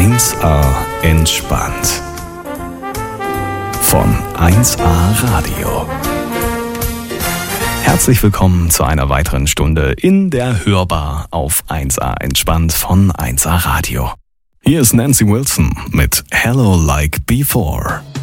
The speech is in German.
1A entspannt. Von 1A Radio. Herzlich willkommen zu einer weiteren Stunde in der Hörbar auf 1A entspannt von 1A Radio. Hier ist Nancy Wilson mit Hello Like Before.